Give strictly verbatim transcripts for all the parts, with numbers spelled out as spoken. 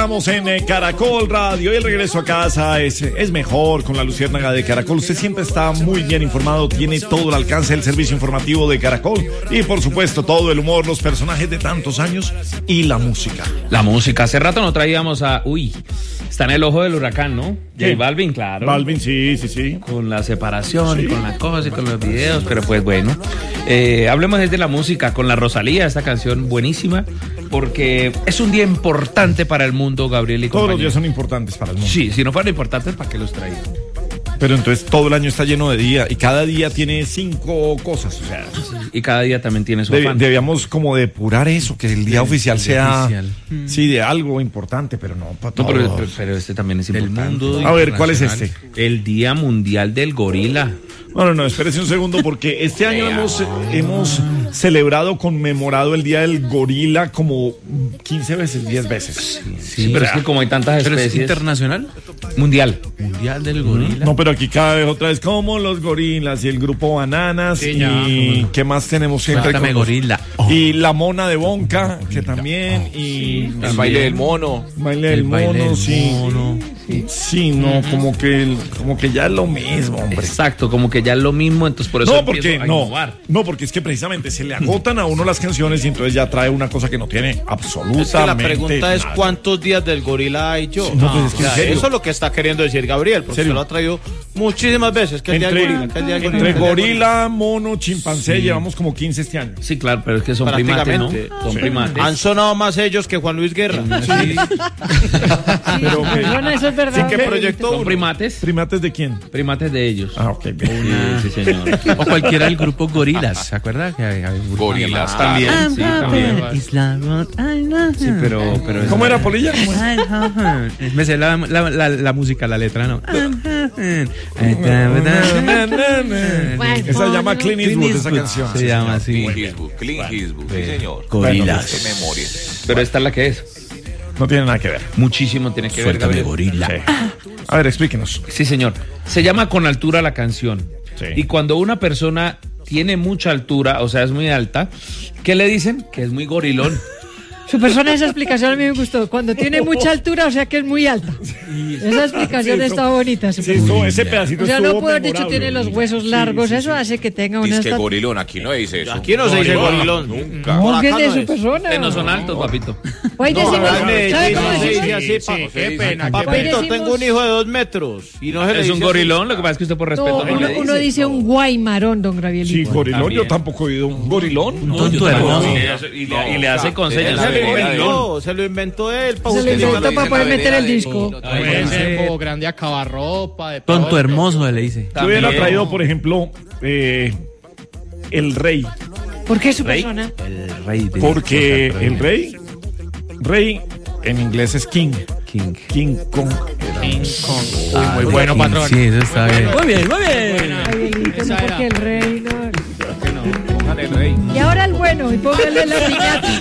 estamos en eh, Caracol Radio y el regreso a casa es, es mejor con la luciérnaga de Caracol. Usted siempre está muy bien informado, tiene todo el alcance del servicio informativo de Caracol y por supuesto todo el humor, los personajes de tantos años y la música. La música, hace rato no traíamos a... Uy, está en el ojo del huracán, ¿no? ¿Qué? J Balvin, claro. Balvin, sí, sí, sí. Con la separación Sí. y con la cosa y con los videos, pero pues bueno. Eh, hablemos desde la música, con la Rosalía, esta canción buenísima, porque es un día importante para el mundo, Gabriel y Todos los compañía. días son importantes para el mundo. Sí, si no fueran importantes, ¿para qué los traía? Pero entonces todo el año está lleno de día y cada día tiene cinco cosas. O sea, Y cada día también tiene su deb- afán. debíamos como depurar eso, que el día oficial el día sea oficial. sí de algo importante, pero no para No, todos. pero, pero- pero este también es Del importante. mundo A ver, ¿cuál es este? internacional. El Día Mundial del Gorila. No, no, no, espérese un segundo porque este año hemos, hemos celebrado, conmemorado el Día del Gorila como quince veces, diez veces. Sí, pero es que como hay tantas ¿Pero es especies... internacional? Mundial. Mundial del gorila. No, pero aquí cada vez otra vez como los gorilas y el grupo Bananas Sí, ya. y ¿qué más tenemos siempre? Cuéntame, con los- gorila. Y la mona de Bonca, que también, y El baile del mono. baile del El baile mono, del sí. mono. Sí, no, como que el- como que ya es lo mismo, hombre. Exacto, como que ya es lo mismo, entonces por eso No, empiezo porque a no, innovar. no, porque es que precisamente se le agotan a uno las canciones y entonces ya trae una cosa que no tiene absolutamente Es que la pregunta es nada. cuántos días del gorila hay yo. No, pues es que en O sea, serio. eso es lo que está queriendo decir Gabriel, porque ¿Serio? se lo ha traído muchísimas veces. Que el día del Entre, gorila, que el día del gorila, entre que el día del gorila, mono, chimpancé, llevamos como quince este año. Sí, claro, pero es que son primates, ¿no? Prácticamente. Son Sí. primates. Han sonado más ellos que Juan Luis Guerra. Pero que- Bueno, eso es verdad. ¿Qué proyectó ¿Son uno? primates? ¿primates de quién? Primates de ellos. Ah, ok, bien. Sí, sí, señor. O cualquiera del grupo Gorilas, ¿se acuerda? Que hay- hay un grupo Gorilas. llamado- También, Ah, sí, también. también. Sí, pero, pero es- ¿Cómo era, Polilla? ¿Cómo era? Me sé la, la, la, la música, la letra, ¿no? Bueno, Esa se llama Clint Eastwood, esa Eastwood, canción. Se Sí, llama así. Clint Eastwood, Clint Eastwood, sí señor. Gorilas. Qué memoria. Pero esta es la que es. No tiene nada que ver. Muchísimo tiene que ver, Suéltame, Gabriel. gorila. Sí. A ver, explíquenos. Sí, señor. Se llama Con Altura la canción. Sí. Y cuando una persona tiene mucha altura, o sea, es muy alta, ¿qué le dicen? Que es muy gorilón. Su persona, esa explicación a mí me gustó. Cuando tiene mucha altura, o sea que es muy alta. Esa explicación Sí, está eso- bonita. Sí, eso- ese pedacito O sea, estuvo no puedo haber dicho memorable. tiene los huesos Sí, largos. sí, eso sí. hace que tenga una Dice que estatura. gorilón, aquí no dice eso. Aquí no se dice gorilón. Nunca. No, Por que acá de no su es. persona. Ustedes no son altos, papito. Hoy No, decimos, acá en Medellín ¿sabe no cómo se decimos? dice así, pa- Sí, qué sí, pena. sí. Papito, Decimos- tengo un hijo de dos metros. Y no se le Es un dice gorilón, lo que pasa es que usted por respeto No, no uno, le uno dice. dice un guaymarón, don Gabrielito. Sí, gorilón, También. yo tampoco he oído un gorilón. Un tonto hermoso. Y le, y le hace con No, señas. la Se lo verdad, inventó, se lo inventó él. pa' Se lo usted inventó diga la- para poder meter el disco. Puede ser Como grande acabarropa, de Tonto todo. hermoso, le dice. Yo hubiera También. traído, por ejemplo, eh, el rey. ¿Por qué su persona? El rey de... Porque el rey, rey en inglés es king. King. King Kong. Uy, muy bueno, patrón. Sí, eso está bien. Muy bien, muy bien. Gabrielito, no Esa era. porque el rey no. Que no, póngale rey. Y ahora el bueno, y póngale la piñata.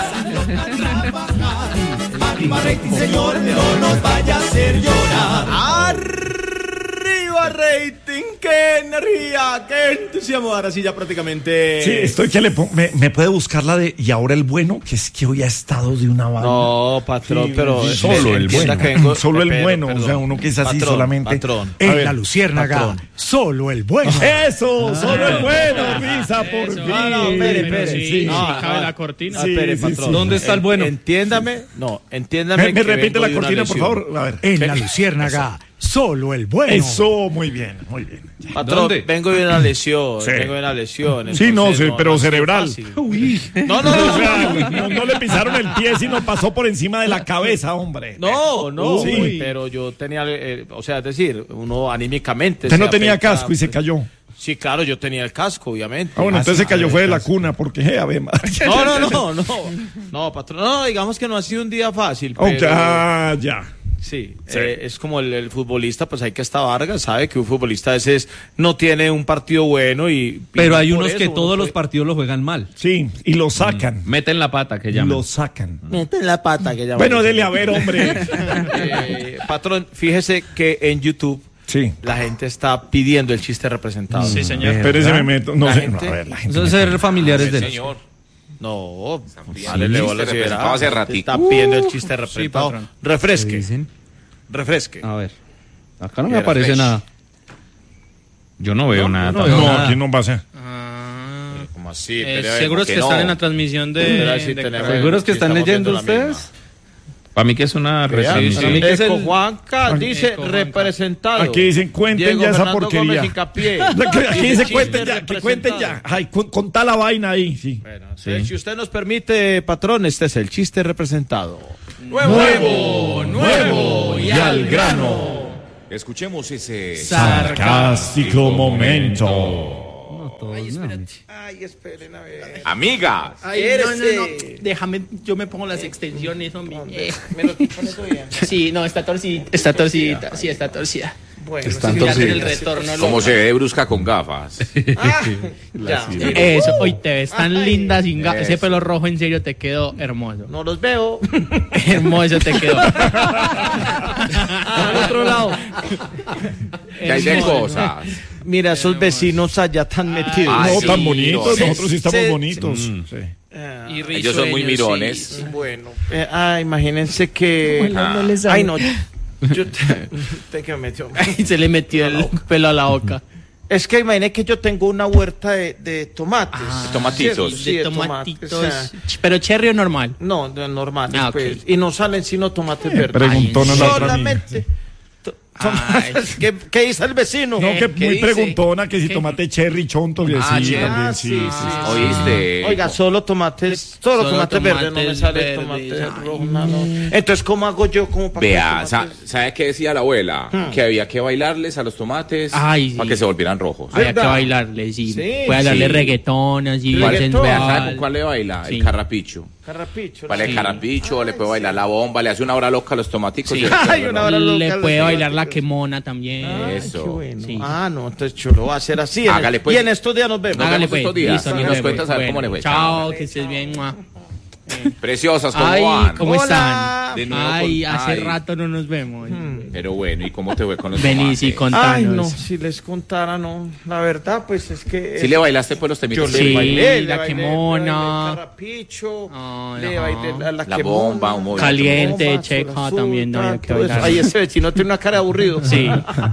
Arriba rating, qué energía, qué entusiasmo. Ahora sí ya prácticamente. Sí, estoy que le pongo. Me, me puede buscar la de. Y ahora el bueno, que es que hoy ha estado de una banda. No, patrón, Sí, pero sí, solo el entienda bueno. que vengo- Solo el pero, bueno, perdón. o sea, uno que es así Patrón, solamente. Patrón. A En ver, la luciérnaga, patrón. solo el bueno. Eso, solo el bueno, risa por fin. No, no, espere, espere. Sí, Sí. sí, No, cabe no. la cortina. Ah, espere, Sí, sí, patrón. sí. ¿Dónde está el En- bueno? Entiéndame, no, entiéndame. Me, me que repite vengo la de una cortina, por lesión. favor. A ver. En la luciérnaga, solo el bueno. Eso, muy bien, muy bien. Patrón, ¿Dónde? vengo de una lesión, Sí. vengo de una lesión. Sí, no, entonces sí, pero ha sido cerebral. fácil. No, no, O no, sea, no, no le pisaron el pie, sino pasó por encima de la cabeza, hombre. no, no, Sí. pero yo tenía, eh, o sea, es decir, uno anímicamente. Usted se no tenía afecta, casco y se pues. cayó. Sí, claro, yo tenía el casco, obviamente. Ah, bueno, Ah, entonces sí, se cayó el fue de la casco. cuna, porque, eh, a ver, madre. No, no, no, no, no, patrón, no, digamos que no ha sido un día fácil, pero... Ok, ah, ya. Sí, Sí. eh, es como el, el futbolista, pues hay que estar Vargas, sabe que un futbolista a veces no tiene un partido bueno y... Pero y hay por unos eso que uno todos los puede- partidos lo juegan mal. Sí, y lo sacan. Meten la pata, que llaman. Lo sacan. Meten la pata que llaman. Bueno, dele a ver, hombre. Eh, patrón, fíjese que en YouTube Sí. la gente está pidiendo el chiste representado. Sí, señor. Espérese, me meto. No La sé. gente- No, a ver, la gente. Eso me- es ser familiares de Señor. No, pidiendo dale, el le chiste bola si representado verá. hace ratico. Está pidiendo el chiste representado. patrón. Refresque, Dicen. refresque. A ver. Acá no me Era aparece fresh. nada. Yo no veo nada. no tampoco. veo No, nada. aquí no pasa. Ah, ¿Cómo así? eh, Pero, seguros ¿por que qué están no? en la transmisión de. Pero si de- tenemos- ¿Seguros que si están estamos leyendo viendo la ustedes? misma. Para mí que es una Vean, recién. para mí que es Eco el- Juanca dice Eco Juanca. representado. Aquí dicen, cuenten Diego ya esa Fernando porquería. Gómez Hincapié. Aquí dice, Chiste cuenten ya, que cuenten ya. representado. Ay, con, contá la vaina ahí, sí. Bueno, entonces, si usted nos permite, patrón, este es el chiste representado. Nuevo, nuevo y al grano. Escuchemos ese. Sarcástico momento. No, todos, no. Ay, esperen a ver. Amigas. Ay, no, no, no. Déjame, yo me pongo las extensiones, hombre. Eh. ¿Me lo pones bien? Sí, no, está torcida. Está torcida. Sí, está torcida. Bueno, Están Sí, le hacen torcidas. el retorno. Como loco. se ve brusca con gafas. ah, ya. Eso, hoy te ves tan Ay, linda sin ga- Ese eso. pelo rojo en serio te quedó hermoso. No los veo. Hermoso te quedó. Al otro lado. Que hay de Hermoso. cosas. Mira, esos vecinos allá tan metidos. Ay, No, sí, tan bonitos, no, nosotros sí estamos sí, bonitos. Sí. Ah, Y Ellos son muy risueños, mirones. sí. bueno, eh, ah, imagínense que. Ojalá no les salga. Ay, no. Yo te, te que me metió. Y se le metió el pelo a la boca. Es que imagínate que yo tengo una huerta de, de tomates. Ah, tomatitos. Sí, de de tomatitos. tomates, o sea, Pero cherry o normal. no, de normales, Ah, ok. pues. Y no salen sino tomates verdes. Preguntó Ay, la otra amiga. Solamente. to- tomates. ¿Qué, ¿Qué dice el vecino? No, que ¿Qué muy dice? preguntona que si ¿Qué? tomate cherry chonto, que Ah, sí, cherry. también, Ah, sí, sí, sí. sí. ¿Oíste? Oiga, solo tomates, solo, Solo tomates verdes, no me tomates sale verdes, tomate ay. rojo, no, no. Entonces, ¿cómo hago yo como para Vea, que sa- tomates- ¿sabe qué decía la abuela? Que había que bailarles a los tomates Ay, sí. para que se volvieran rojos. Había que ¿Verdad? bailarle, sí. Sí, Puede bailarle sí. reggaetón, así, bien Reggaetón. Vea, ¿sabe sensual. con cuál le baila? Sí. El carrapicho. Carrapicho? Vale, el Sí. carrapicho, le puede bailar la bomba, le hace una hora loca a los tomaticos. Sí. y- Ay, una hora loca Le los puede bailar la tomates. quemona también. Ay, Eso. qué bueno. Sí. Ah, no, entonces yo lo voy a hacer así. en Hágale, el- pues. Y en estos días nos vemos. Nos Hágale vemos pues. estos días. Listo, Nos nos vemos. cuentas a ver cómo le fue. Chao, que estés bien. mua. Preciosas, ¿cómo Ay, van? ¿cómo Hola. están? De nuevo Ay, con- hace ay. rato no nos vemos. Pero bueno, ¿y cómo te fue con los Vení, tomates? sí, contanos. Ay, no, si les contara, no. La verdad, pues es que. ¿Sí le bailaste por los Yo temitos? le Sí, bailé, le la bailé, quemona. le bailé el carrapicho, Ay, le ajá. bailé la, la La quemona, bomba, un movimiento. Caliente, bomba, checa, azul, también no había que todo eso. bailar. Ay, ese vecino tiene una cara de aburrido. Sí.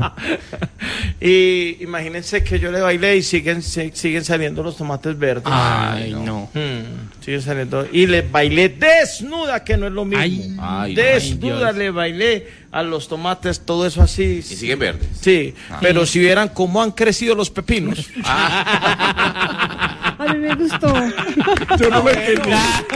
Y imagínense que yo le bailé y siguen, se- siguen saliendo los tomates verdes. Ay, no. Hmm, sigue saliendo. Y le bailé desnuda, que no es lo mismo. Ay. Ay, no. desnuda Ay, Dios. le bailé a los tomates, todo eso así. Y siguen verdes. Sí, pero si vieran cómo han crecido los pepinos. A mí me gustó. Yo no me entendí.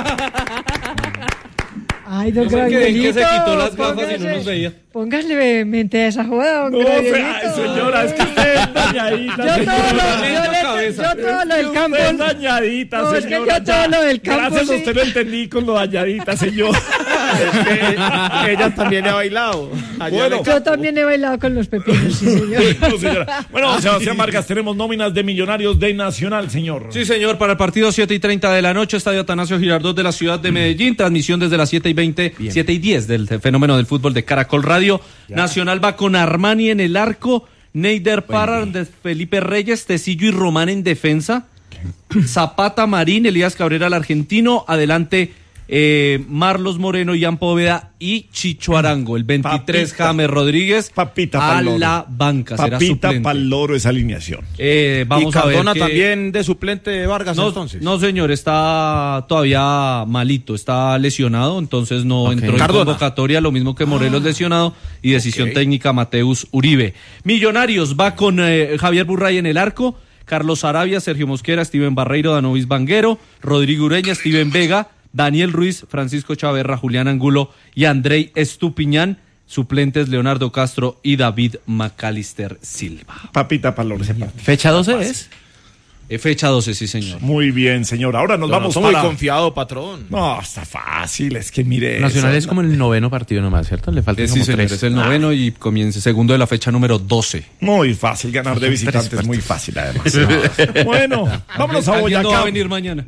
Ay, don Yo me quedé en que se Gravielito, quitó las gafas y no póngase- nos veía. Póngale mente a esa joda, don No, Gravielito. ay, señora, es que usted es dañadita. Yo todo, señora. lo, yo, le- cabeza. yo todo lo del campo. Usted es dañadita, No, es que señora. yo todo lo del campo, Gracias a sí. usted lo entendí con lo dañadita, señor. Es que ella también le ha bailado. Allá Bueno. le- Yo también he bailado con los pepinos, sí, señor. Bueno, señora. Bueno, Sebastián Vargas, tenemos nóminas de Millonarios de Nacional, señor. Sí, señor, para el partido siete y treinta de la noche, Estadio Atanasio Girardot de la ciudad de Medellín, transmisión desde las siete y veinte, siete y diez del fenómeno del fútbol de Caracol Radio. Nacional va con Armani en el arco, Neider Parra de Felipe Reyes, Tecillo y Román en defensa, Zapata, Marín, Elías Cabrera, el argentino, adelante eh, Marlos Moreno, Ian Poveda y Chicho Arango, el veintitrés Papita. James Rodríguez Papita a pa'l loro. la banca, será Papita suplente. pa'l loro esa alineación. Eh, vamos y Cardona a ver qué- también de suplente de Vargas no, entonces. no, señor, está todavía malito, está lesionado, entonces no entró en Cardona. convocatoria, lo mismo que Morelos lesionado, y decisión Ok. técnica Mateus Uribe. Millonarios va con eh, Javier Burray en el arco, Carlos Arabia, Sergio Mosquera, Steven Barreiro, Danovis Vanguero, Rodrigo Ureña, Steven Vega, Daniel Ruiz, Francisco Chaverra, Julián Angulo y Andrei Estupiñán. Suplentes Leonardo Castro y David Macalister Silva. Papita pa'l loro ese partido. ¿Fecha doce es? Eh, fecha doce, sí, señor. Muy bien, señor. Ahora nos vamos Soy muy para... confiado, patrón. No, está fácil, es que mire Nacional eso. es como el noveno partido nomás, ¿cierto? Le faltan Eh, sí, como señor, tres. es el noveno y comienza segundo de la fecha número doce. Muy fácil, ganar de visitantes, muy fácil además. Bueno, vámonos a Alguien no va Boyacá. a venir mañana.